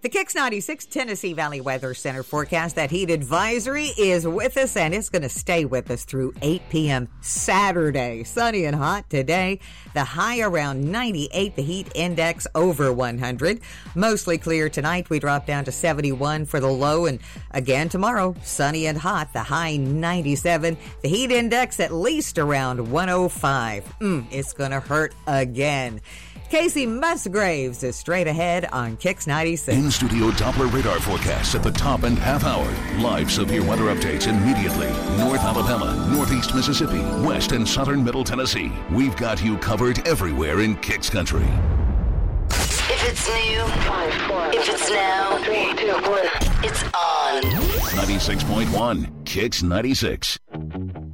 The Kix 96 Tennessee Valley Weather Center forecast, that heat advisory is with us, and it's going to stay with us through 8 p.m. Saturday. Sunny and hot today. The high around 98, the heat index over 100. Mostly clear tonight. We drop down to 71 for the low, and again tomorrow, sunny and hot. The high 97. The heat index at least around 105. It's going to hurt again. Casey Musgraves is straight ahead on Kix 96. In-studio Doppler radar forecasts at the top and half hour. Live severe weather updates immediately. North Alabama, Northeast Mississippi, West and Southern Middle Tennessee. We've got you covered everywhere in Kix Country. If it's new, 5, 4, if it's now, 3, 2, 1, it's on. 96.1, Kix 96.